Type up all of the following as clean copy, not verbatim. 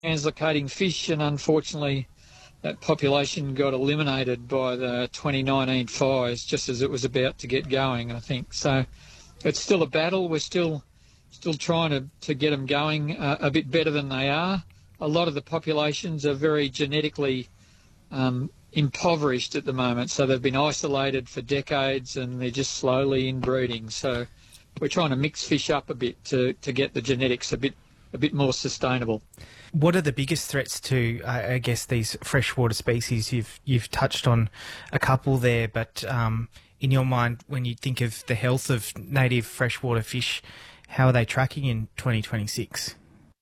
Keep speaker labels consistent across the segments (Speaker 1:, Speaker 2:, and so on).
Speaker 1: translocating fish, and unfortunately that population got eliminated by the 2019 fires just as it was about to get going, I think. So it's still a battle. We're still trying to get them going a bit better than they are. A lot of the populations are very genetically impoverished at the moment, so they've been isolated for decades and they're just slowly inbreeding. So we're trying to mix fish up a bit to get the genetics a bit more sustainable.
Speaker 2: What are the biggest threats to, I guess, these freshwater species? You've touched on a couple there, but in your mind, when you think of the health of native freshwater fish, how are they tracking in 2026?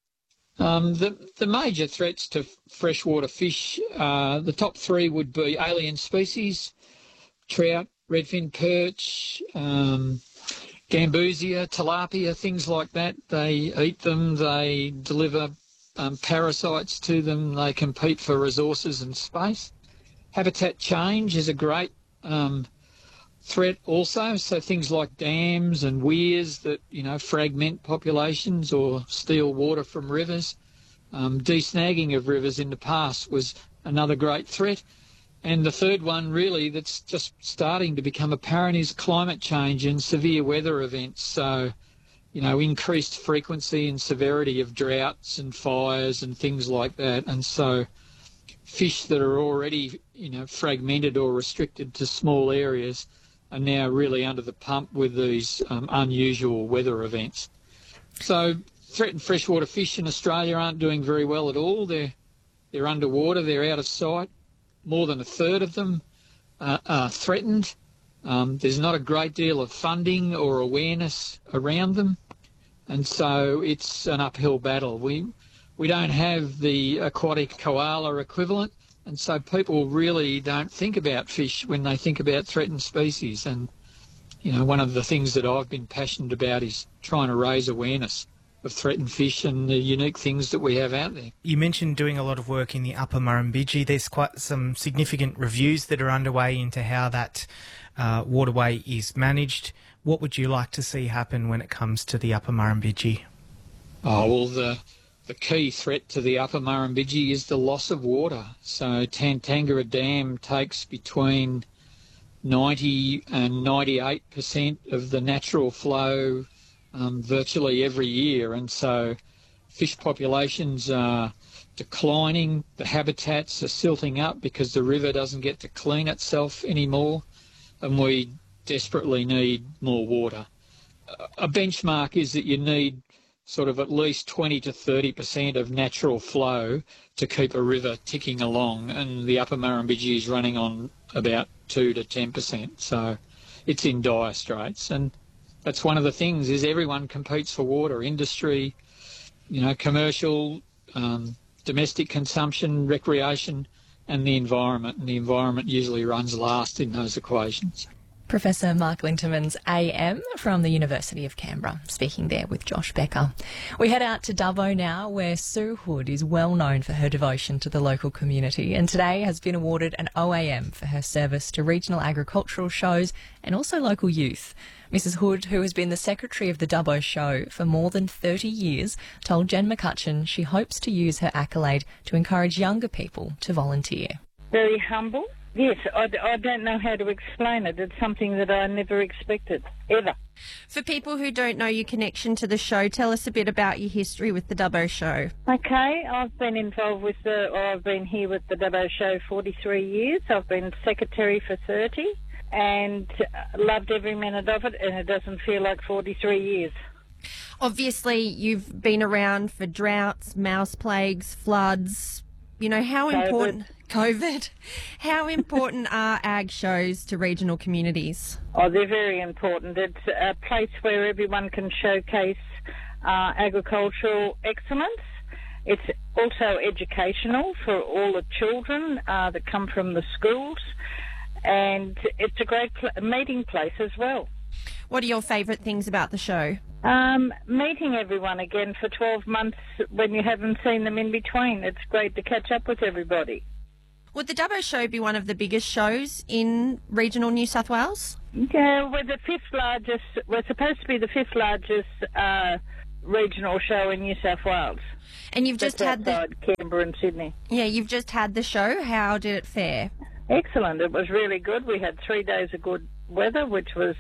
Speaker 1: The major threats to freshwater fish, the top three would be alien species, trout, redfin perch, gambusia, tilapia, things like that. They eat them, they deliver parasites to them, they compete for resources and space. Habitat change is a great threat also, so things like dams and weirs that, fragment populations or steal water from rivers. Desnagging of rivers in the past was another great threat. And the third one really that's just starting to become apparent is climate change and severe weather events. So, increased frequency and severity of droughts and fires and things like that. And so fish that are already, fragmented or restricted to small areas are now really under the pump with these unusual weather events. So threatened freshwater fish in Australia aren't doing very well at all. They're underwater, they're out of sight. More than a third of them are threatened. There's not a great deal of funding or awareness around them, and so it's an uphill battle. We don't have the aquatic koala equivalent, and so people really don't think about fish when they think about threatened species. And, one of the things that I've been passionate about is trying to raise awareness of threatened fish and the unique things that we have out there.
Speaker 2: You mentioned doing a lot of work in the Upper Murrumbidgee. There's quite some significant reviews that are underway into how that waterway is managed. What would you like to see happen when it comes to the Upper Murrumbidgee?
Speaker 1: Oh, well, the key threat to the Upper Murrumbidgee is the loss of water. So Tantangara Dam takes between 90 and 98% of the natural flow virtually every year, and so fish populations are declining, the habitats are silting up because the river doesn't get to clean itself anymore, and we desperately need more water. A benchmark is that you need sort of at least 20 to 30% of natural flow to keep a river ticking along, and the Upper Murrumbidgee is running on about 2 to 10%, so it's in dire straits. And that's one of the things, is everyone competes for water, industry, commercial, domestic consumption, recreation, and the environment. And the environment usually runs last in those equations.
Speaker 3: Professor Mark Lintermans, AM, from the University of Canberra, speaking there with Josh Becker. We head out to Dubbo now, where Sue Hood is well known for her devotion to the local community, and today has been awarded an OAM for her service to regional agricultural shows and also local youth. Mrs Hood, who has been the secretary of the Dubbo Show for more than 30 years, told Jen McCutcheon she hopes to use her accolade to encourage younger people to volunteer.
Speaker 4: Very humble. Yes, I don't know how to explain it. It's something that I never expected, ever.
Speaker 5: For people who don't know your connection to the show, tell us a bit about your history with the Dubbo Show.
Speaker 4: Okay, I've been involved with I've been here with the Dubbo Show 43 years. I've been secretary for 30 and loved every minute of it, and it doesn't feel like 43 years.
Speaker 5: Obviously, you've been around for droughts, mouse plagues, floods. How important... COVID. How important are ag shows to regional communities?
Speaker 4: Oh, they're very important. It's a place where everyone can showcase agricultural excellence. It's also educational for all the children that come from the schools, and it's a great meeting place as well.
Speaker 5: What are your favourite things about the show?
Speaker 4: Meeting everyone again for 12 months when you haven't seen them in between. It's great to catch up with everybody.
Speaker 5: Would the Dubbo Show be one of the biggest shows in regional New South Wales?
Speaker 4: Yeah, we're the fifth largest. We're supposed to be the fifth largest regional show in New South Wales.
Speaker 5: And you've just had
Speaker 4: outside Canberra and Sydney.
Speaker 5: Yeah, you've just had the show. How did it fare?
Speaker 4: Excellent. It was really good. We had 3 days of good weather, which was,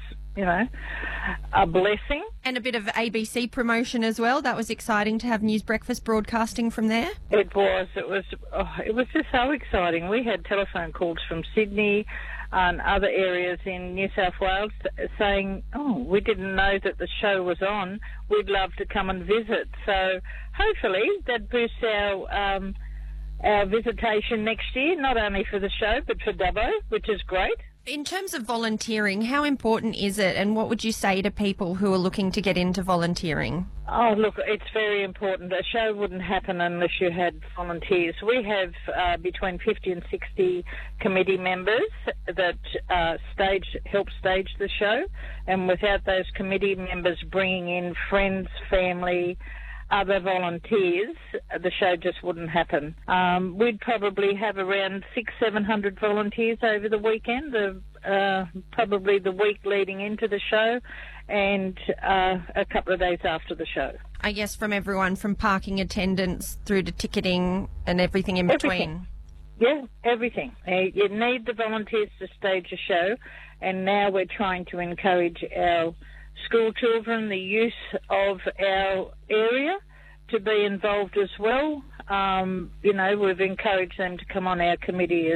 Speaker 4: a blessing.
Speaker 5: And a bit of ABC promotion as well. That was exciting to have News Breakfast broadcasting from there.
Speaker 4: It was. It was just so exciting. We had telephone calls from Sydney and other areas in New South Wales saying, we didn't know that the show was on. We'd love to come and visit. So hopefully that boosts our visitation next year, not only for the show but for Dubbo, which is great.
Speaker 5: In terms of volunteering, how important is it, and what would you say to people who are looking to get into volunteering?
Speaker 4: Oh, look, it's very important. A show wouldn't happen unless you had volunteers. We have between 50 and 60 committee members that help stage the show, and without those committee members bringing in friends, family, other volunteers, the show just wouldn't happen. We'd probably have around 600-700 volunteers over the weekend, probably the week leading into the show, and a couple of days after the show.
Speaker 5: I guess from everyone, from parking attendants through to ticketing and everything in between.
Speaker 4: Yeah, everything. You need the volunteers to stage a show, and now we're trying to encourage our school children, the youth of our area, to be involved as well. We've encouraged them to come on our committee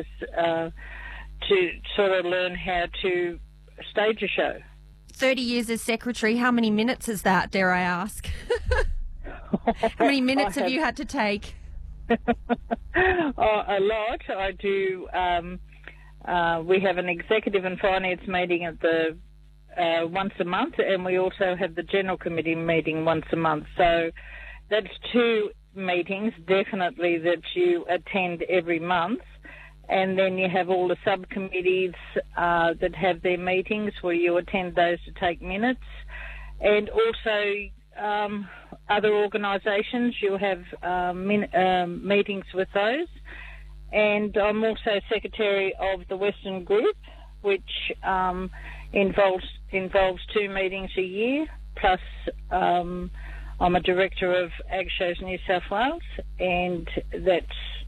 Speaker 4: to sort of learn how to stage a show.
Speaker 5: 30 years as secretary, how many minutes is that, dare I ask? How many minutes have you had to take?
Speaker 4: A lot. I do. We have an executive and finance meeting at the once a month, and we also have the general committee meeting once a month. So that's 2 meetings definitely that you attend every month, and then you have all the subcommittees that have their meetings where you attend those to take minutes, and also other organisations, you'll have meetings with those. And I'm also secretary of the Western Group, which involves 2 meetings a year, plus I'm a director of Ag Shows New South Wales, and that's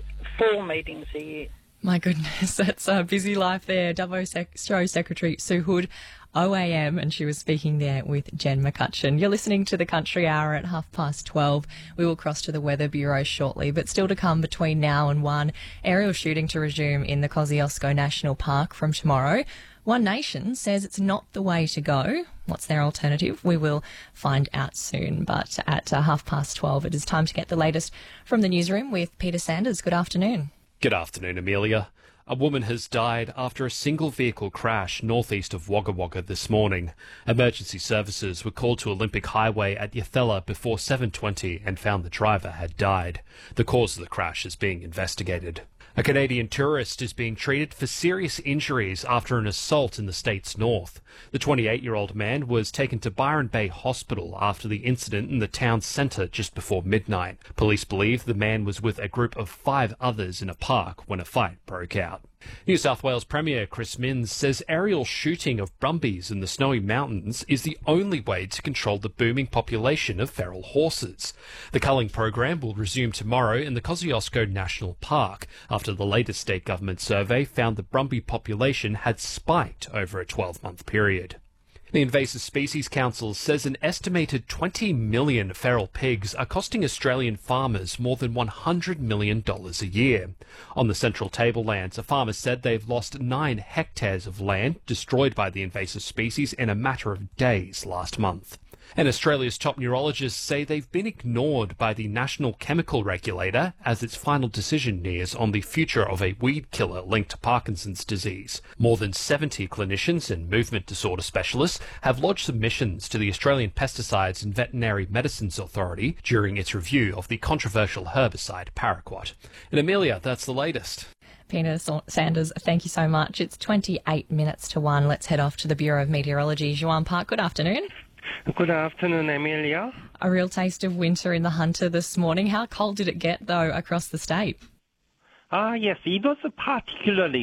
Speaker 4: 4 meetings a year.
Speaker 3: My goodness, that's a busy life there. Dubbo Show Secretary Sue Hood, OAM, and she was speaking there with Jen McCutcheon. You're listening to the Country Hour at 12:30. We will cross to the Weather Bureau shortly, but still to come between now and 1, aerial shooting to resume in the Kosciuszko National Park from tomorrow. One Nation says it's not the way to go. What's their alternative? We will find out soon. But at 12:30, it is time to get the latest from the newsroom with Peter Sanders. Good afternoon.
Speaker 6: Good afternoon, Amelia. A woman has died after a single vehicle crash northeast of Wagga Wagga this morning. Emergency services were called to Olympic Highway at Yathella before 7:20 and found the driver had died. The cause of the crash is being investigated. A Canadian tourist is being treated for serious injuries after an assault in the state's north. The 28-year-old man was taken to Byron Bay Hospital after the incident in the town centre just before midnight. Police believe the man was with a group of 5 others in a park when a fight broke out. New South Wales Premier Chris Minns says aerial shooting of brumbies in the Snowy Mountains is the only way to control the booming population of feral horses. The culling program will resume tomorrow in the Kosciuszko National Park after the latest state government survey found the brumby population had spiked over a 12-month period. The Invasive Species Council says an estimated 20 million feral pigs are costing Australian farmers more than $100 million a year. On the Central Tablelands, a farmer said they've lost 9 hectares of land destroyed by the invasive species in a matter of days last month. And Australia's top neurologists say they've been ignored by the National Chemical Regulator as its final decision nears on the future of a weed killer linked to Parkinson's disease. More than 70 clinicians and movement disorder specialists have lodged submissions to the Australian Pesticides and Veterinary Medicines Authority during its review of the controversial herbicide paraquat. And Amelia, that's the latest.
Speaker 3: Peter Sanders, thank you so much. It's 28 minutes to 1. Let's head off to the Bureau of Meteorology. Joanne Park, good afternoon.
Speaker 7: Good afternoon, Amelia.
Speaker 3: A real taste of winter in the Hunter this morning. How cold did it get, though, across the state?
Speaker 7: Yes, it was particularly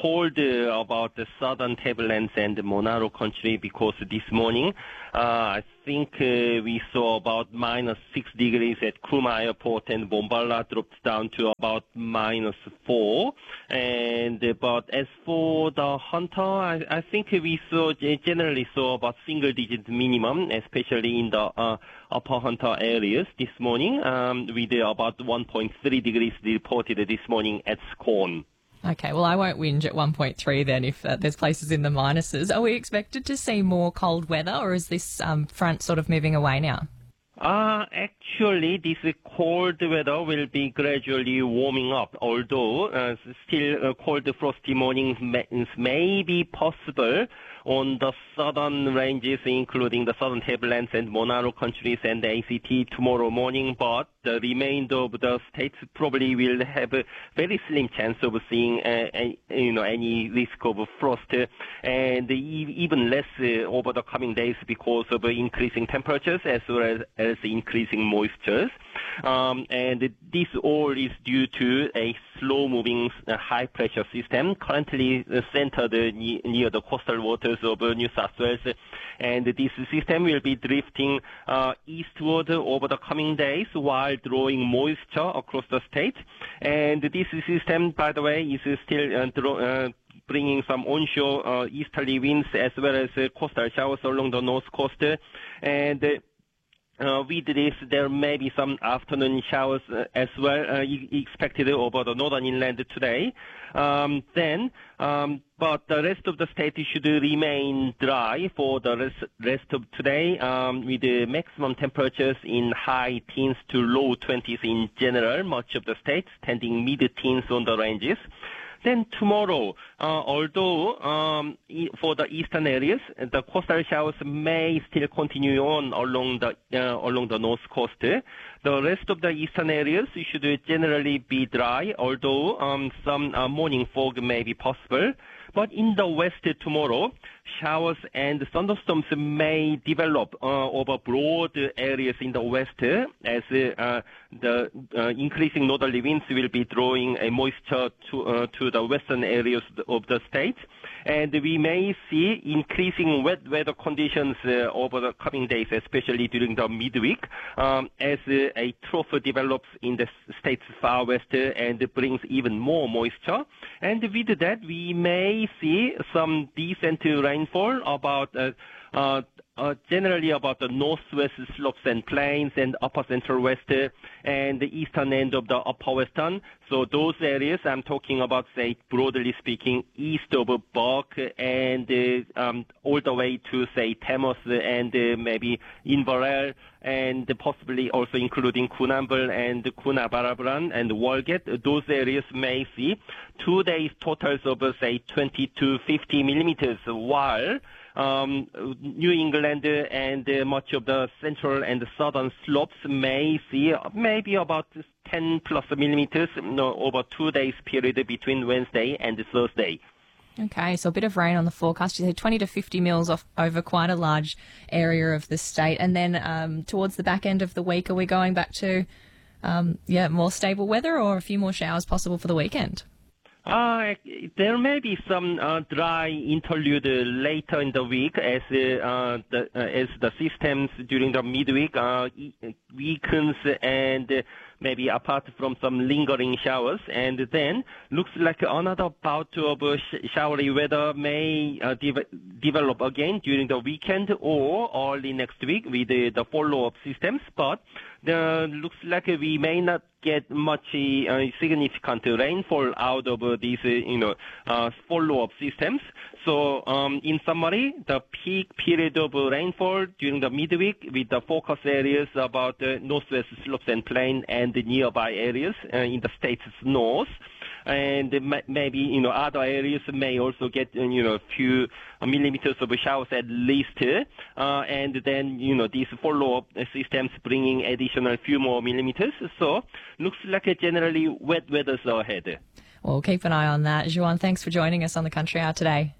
Speaker 7: cold about the southern tablelands and the Monaro country because this morning I think we saw about -6 degrees at Kuma Airport, and Bombala dropped down to about -4. But as for the Hunter, I think we generally saw about single-digit minimum, especially in the upper Hunter areas this morning, with about 1.3 degrees reported this morning at Scone.
Speaker 3: Okay, well, I won't whinge at 1.3 then if there's places in the minuses. Are we expected to see more cold weather, or is this front sort of moving away now?
Speaker 7: Actually, this cold weather will be gradually warming up, although still cold frosty mornings may be possible on the southern ranges, including the southern tablelands and Monaro countries and the ACT tomorrow morning, but the remainder of the states probably will have a very slim chance of seeing any risk of frost, and even less over the coming days because of increasing temperatures as well as increasing moistures. And this all is due to a slow-moving high-pressure system currently centered near the coastal waters of New South Wales, and this system will be drifting eastward over the coming days while drawing moisture across the state. And this system, by the way, is still bringing some onshore easterly winds as well as coastal showers along the north coast. And with this, there may be some afternoon showers as well expected over the northern inland today. But the rest of the state should remain dry for the rest of today, with the maximum temperatures in high teens to low 20s in general, much of the state, tending mid-teens on the ranges. Then tomorrow, although for the eastern areas, the coastal showers may still continue on along the north coast. The rest of the eastern areas should generally be dry, although some morning fog may be possible. But in the west tomorrow, showers and thunderstorms may develop over broad areas in the west as the increasing northerly winds will be drawing a moisture to the western areas of the state. And we may see increasing wet weather conditions over the coming days, especially during the midweek, as a trough develops in the state's far west and brings even more moisture. And with that, we may see some decent rainfall about generally about the northwest slopes and plains and upper central west and the eastern end of the upper western. So those areas I'm talking about, say, broadly speaking, east of Burke and all the way to, say, Tamos and maybe Inverell, and possibly also including Coonamble and Coonabarabran and Walgett. Those areas may see 2 days totals of, say, 20 to 50 millimeters, while New England and much of the central and southern slopes may see maybe about 10 plus millimeters over 2 days period between Wednesday and Thursday.
Speaker 3: Okay, so a bit of rain on the forecast. You said 20 to 50 mils over quite a large area of the state. And then towards the back end of the week, are we going back to more stable weather, or a few more showers possible for the weekend?
Speaker 7: There may be some dry interlude later in the week as the systems during the midweek weakens and maybe apart from some lingering showers, and then looks like another bout of showery weather may develop again during the weekend or early next week with the follow-up systems. But looks like we may not get much significant rainfall out of these follow-up systems. So in summary, the peak period of rainfall during the midweek with the focus areas about northwest slopes and plain and the nearby areas in the state's north. And maybe, other areas may also get, a few millimeters of showers at least. And then, these follow-up systems bringing additional few more millimeters. So looks like a generally wet weather ahead.
Speaker 3: Well, keep an eye on that. Juan, thanks for joining us on the Country Hour today.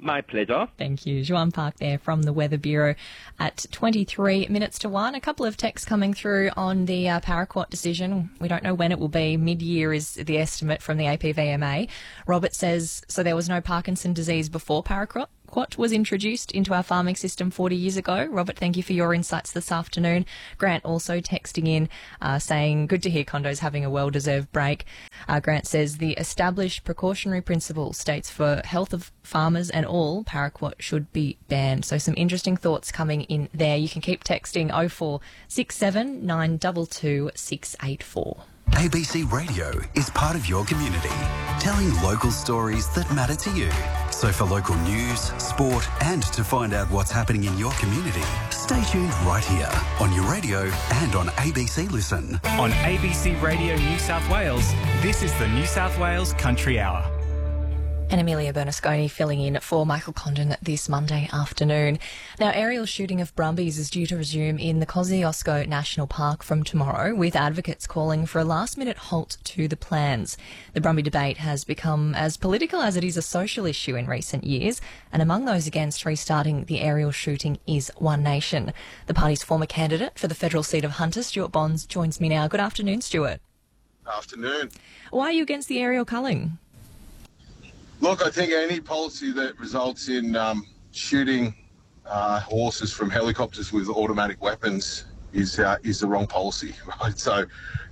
Speaker 7: My pleasure.
Speaker 3: Thank you. Juan Park there from the Weather Bureau at 23 minutes to 1. A couple of texts coming through on the paraquat decision. We don't know when it will be. Mid-year is the estimate from the APVMA. Robert says, so there was no Parkinson disease before paraquat was introduced into our farming system 40 years ago. Robert, thank you for your insights this afternoon. Grant also texting in saying, good to hear condos having a well-deserved break. Grant says, the established precautionary principle states for health of farmers and all, paraquat should be banned. So some interesting thoughts coming in there. You can keep texting 0467 922 684.
Speaker 8: ABC Radio is part of your community, telling local stories that matter to you. So for local news, sport and to find out what's happening in your community, stay tuned right here on your radio and on ABC Listen.
Speaker 9: On ABC Radio New South Wales, this is the New South Wales Country Hour.
Speaker 3: And Amelia Bernasconi filling in for Michael Condon this Monday afternoon. Now, aerial shooting of brumbies is due to resume in the Kosciuszko National Park from tomorrow, with advocates calling for a last-minute halt to the plans. The brumby debate has become as political as it is a social issue in recent years, and among those against restarting the aerial shooting is One Nation. The party's former candidate for the federal seat of Hunter, Stuart Bonds, joins me now. Good afternoon, Stuart.
Speaker 10: Afternoon.
Speaker 3: Why are you against the aerial culling?
Speaker 10: Look, I think any policy that results in shooting horses from helicopters with automatic weapons is the wrong policy, right? So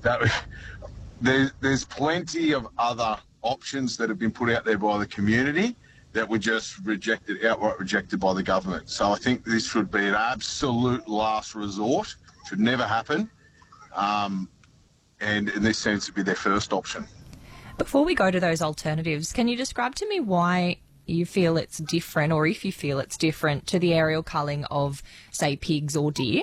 Speaker 10: there's plenty of other options that have been put out there by the community that were just outright rejected by the government. So I think this should be an absolute last resort. Should never happen. And in this sense, it'd be their first option.
Speaker 3: Before we go to those alternatives, can you describe to me why you feel it's different, or if you feel it's different, to the aerial culling of, say, pigs or deer?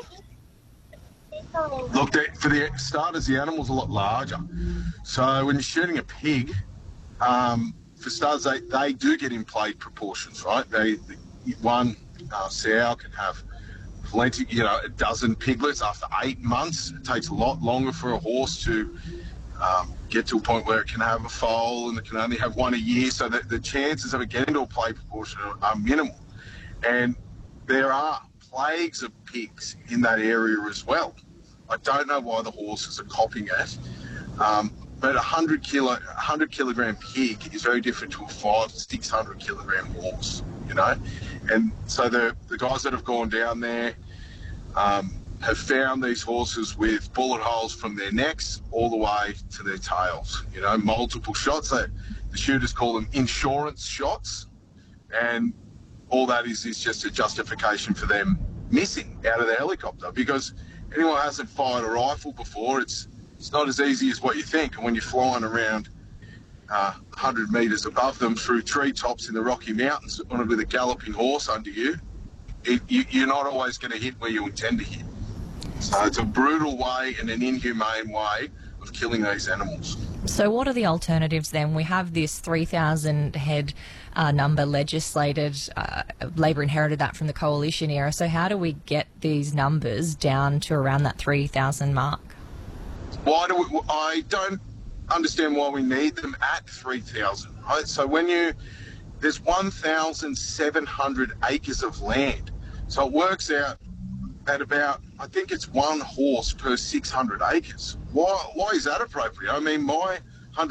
Speaker 10: Look, for the starters, the animal's a lot larger. So when you're shooting a pig, for starters, they do get in plate proportions, right? One sow can have plenty, a dozen piglets after 8 months. It takes a lot longer for a horse to get to a point where it can have a foal and it can only have one a year, so that the chances of it getting to a plate proportion are minimal. And there are plagues of pigs in that area as well. I don't know why the horses are copying it, but a 100 kilogram pig is very different to a 500-600 kilogram horse, And so the guys that have gone down there have found these horses with bullet holes from their necks all the way to their tails, multiple shots. The shooters call them insurance shots, and all that is just a justification for them missing out of the helicopter, because anyone who hasn't fired a rifle before, it's not as easy as what you think. And when you're flying around 100 metres above them through treetops in the Rocky Mountains with a galloping horse under you, you're not always going to hit where you intend to hit. So it's a brutal way and an inhumane way of killing these animals.
Speaker 3: So what are the alternatives then? We have this 3,000 head number legislated. Labor inherited that from the coalition era. So how do we get these numbers down to around that 3,000 mark?
Speaker 10: I don't understand why we need them at 3,000. Right? So there's 1,700 acres of land. So it works out at about, I think it's one horse per 600 acres. Why is that appropriate? I mean, my